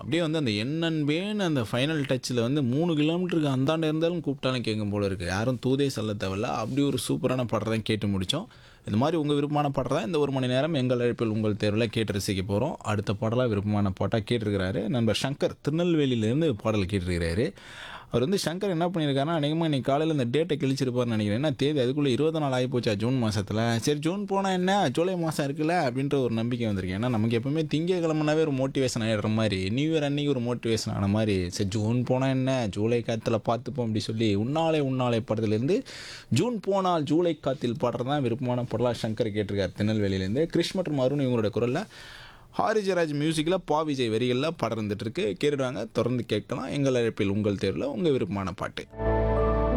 அப்படியே வந்து அந்த என்என்பேன்னு அந்த ஃபைனல் டச்சில் வந்து 3 கிலோமீட்டருக்கு அந்தாண்ட இருந்தாலும் கூப்பிட்டாலும் கேட்கும் போல இருக்குது. யாரும் தூதே சொல்ல தேவையில்ல. அப்படி ஒரு சூப்பரான பாடல் தான் கேட்டு முடித்தோம். இந்த மாதிரி உங்கள் விருப்பமான பாடல் தான் இந்த 1 மணி நேரம் எங்கள் அழைப்பில் உங்கள் தேர்வில் கேட்டு ரசிக்க போகிறோம். அடுத்த பாடலாக விருப்பமான பாட்டாக கேட்டிருக்கிறாரு நண்பர் சங்கர், திருநெல்வேலியிலேருந்து பாடல் கேட்டிருக்கிறாரு. அவர் வந்து சங்கர் என்ன பண்ணியிருக்காருன்னா, அநேகமாக இன்னைக்கு காலையில் இந்த டேட்டை கிழிச்சிருப்பார்னு நினைக்கிறேன். ஏன்னா தேதி அதுக்குள்ளே 24 ஆகிப்போச்சா ஜூன் மாதத்தில். சரி ஜூன் போனால் என்ன, ஜூலை மாதம் இருக்குல்ல அப்படின்ற ஒரு நம்பிக்கை வந்திருக்கு. ஏன்னா நமக்கு எப்பவுமே திங்கக்கிழமைனாவே ஒரு மோட்டிவேஷன் ஆகிடுற மாதிரி, நியூ இயர் அன்னைக்கு ஒரு மோட்டிவேஷன் ஆன மாதிரி, சரி ஜூன் போனால் என்ன, ஜூலை காத்தில் பார்த்துப்போம் அப்படி சொல்லி உன்னாலே உன்னாலே படத்துலேருந்து ஜூன் போனால் ஜூலை காத்தில் பாடுறது தான் விருப்பமான பாடலாக சங்கர் கேட்டிருக்கார் திருநெல்வேலியிலேருந்து. கிறிஷ் மற்றும் அருண் இவங்களோட குரலில், ஹாரிஜராஜ் மியூசிக்கில் பா விஜய் வரிகளில் பாடம் இருந்துகிட்ருக்கு. கேட்டுடுவாங்க, தொடர்ந்து கேட்கலாம். எங்கள் அழைப்பில் உங்கள் தேர்வில் உங்கள் விருப்பமான பாட்டு.